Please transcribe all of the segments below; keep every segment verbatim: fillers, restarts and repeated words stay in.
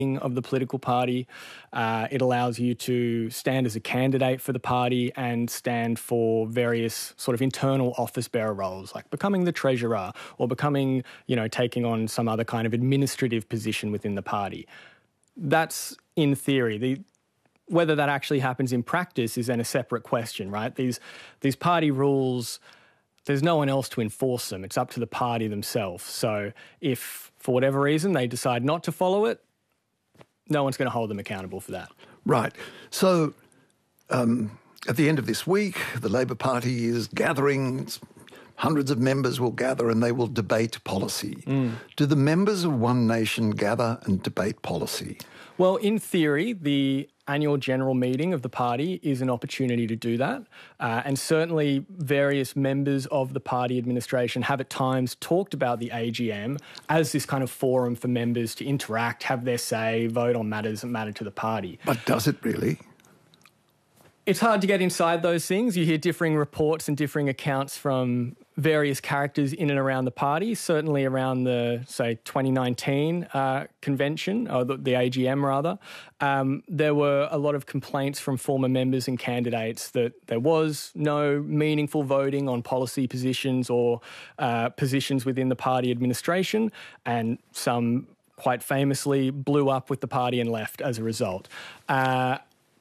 of the political party. Uh, it allows you to stand as a candidate for the party and stand for various sort of internal office bearer roles, like becoming the treasurer or becoming, you know, taking on some other kind of administrative position within the party. That's in theory. The Whether that actually happens in practice is then a separate question, right? These these party rules, there's no one else to enforce them. It's up to the party themselves. So if, for whatever reason, they decide not to follow it, no one's going to hold them accountable for that. Right. So um, at the end of this week, the Labor Party is gathering. Hundreds of members will gather and they will debate policy. Mm. Do the members of One Nation gather and debate policy? Well, in theory, the annual general meeting of the party is an opportunity to do that. Uh, and certainly various members of the party administration have at times talked about the A G M as this kind of forum for members to interact, have their say, vote on matters that matter to the party. But does it really? It's hard to get inside those things. You hear differing reports and differing accounts from various characters in and around the party, certainly around the, say, twenty nineteen uh, convention, or the, the A G M rather. Um, there were a lot of complaints from former members and candidates that there was no meaningful voting on policy positions or uh, positions within the party administration, and some quite famously blew up with the party and left as a result. Uh,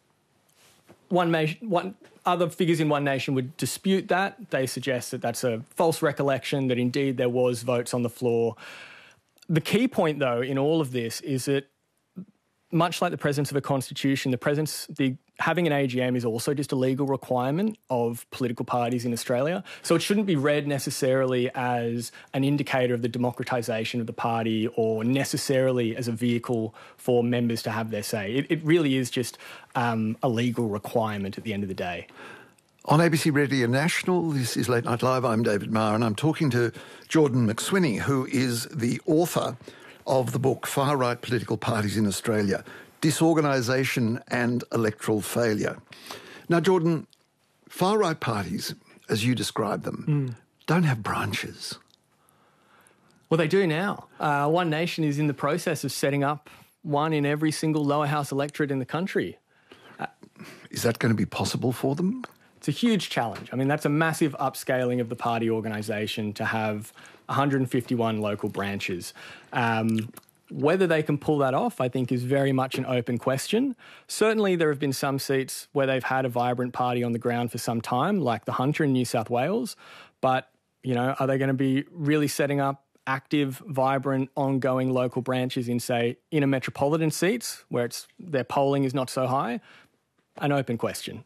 One, one other figures in One Nation would dispute that. They suggest that that's a false recollection, that indeed there was votes on the floor. The key point, though, in all of this is that, much like the presence of a constitution, the presence, the having an A G M is also just a legal requirement of political parties in Australia. So it shouldn't be read necessarily as an indicator of the democratisation of the party or necessarily as a vehicle for members to have their say. It, it really is just um, a legal requirement at the end of the day. On A B C Radio National, this is Late Night Live. I'm David Marr, and I'm talking to Jordan McSweeney, who is the author of the book Far Right Political Parties in Australia, Disorganisation and Electoral Failure. Now, Jordan, far-right parties, as you describe them, mm. don't have branches. Well, they do now. Uh, One Nation is in the process of setting up one in every single lower house electorate in the country. Uh, is that going to be possible for them? It's a huge challenge. I mean, that's a massive upscaling of the party organisation to have one hundred fifty-one local branches. Um, whether they can pull that off, I think, is very much an open question. Certainly there have been some seats where they've had a vibrant party on the ground for some time, like the Hunter in New South Wales. But, you know, are they going to be really setting up active, vibrant, ongoing local branches in, say, inner metropolitan seats where it's their polling is not so high? An open question.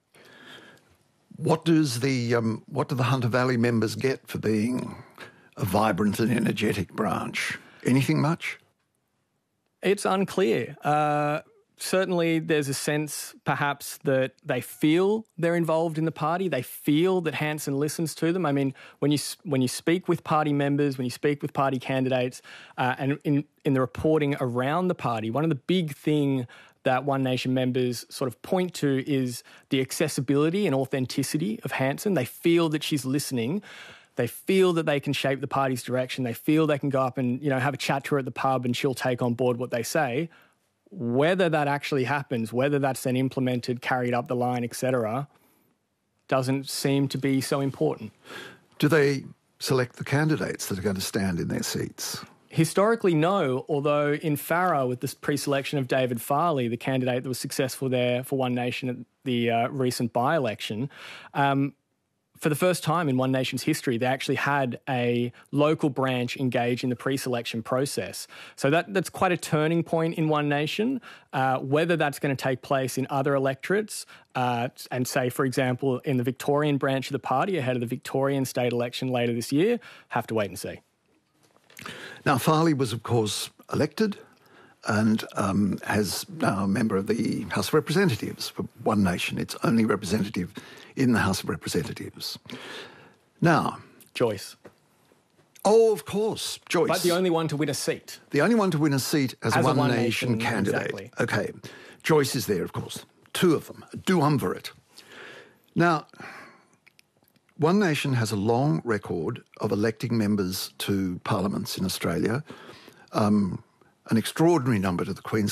What does the um, what do the Hunter Valley members get for being a vibrant and energetic branch? Anything much? It's unclear. Uh, certainly there's a sense, perhaps, that they feel they're involved in the party. They feel that Hanson listens to them. I mean, when you when you speak with party members, when you speak with party candidates, uh, and in, in the reporting around the party, one of the big thing that One Nation members sort of point to is the accessibility and authenticity of Hanson. They feel that she's listening. They feel that they can shape the party's direction. They feel they can go up and, you know, have a chat to her at the pub and she'll take on board what they say. Whether that actually happens, whether that's then implemented, carried up the line, et cetera, doesn't seem to be so important. Do they select the candidates that are going to stand in their seats? Historically, no, although in Farrer, with this pre-selection of David Farley, the candidate that was successful there for One Nation at the uh, recent by-election, um, for the first time in One Nation's history, they actually had a local branch engage in the pre-selection process. So that, that's quite a turning point in One Nation. Uh, whether that's going to take place in other electorates uh, and, say, for example, in the Victorian branch of the party ahead of the Victorian state election later this year, have to wait and see. Now, Farley was, of course, elected and um, has now a member of the House of Representatives for One Nation, its only representative in the House of Representatives. Now... Joyce. Oh, of course, Joyce. But the only one to win a seat. The only one to win a seat as, as a One, One Nation, Nation candidate. Exactly. Okay. Joyce is there, of course. Two of them. A duumvirate. Now... One Nation has a long record of electing members to parliaments in Australia. Um, an extraordinary number to the Queen's